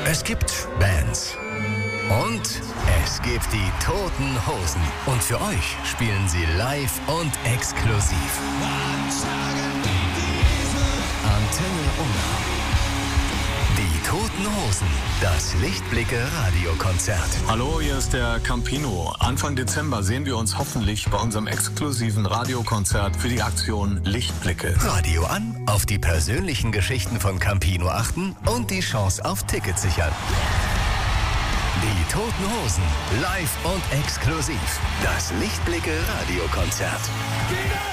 Es gibt Bands. Und es gibt die Toten Hosen. Und für euch spielen sie live und exklusiv. Antenne Unna. Die Toten Hosen. Das Lichtblicke-Radiokonzert. Hallo, hier ist der Campino. Anfang Dezember sehen wir uns hoffentlich bei unserem exklusiven Radiokonzert für die Aktion Lichtblicke. Radio an, auf die persönlichen Geschichten von Campino achten und die Chance auf Tickets sichern. Die Toten Hosen, live und exklusiv. Das Lichtblicke-Radiokonzert.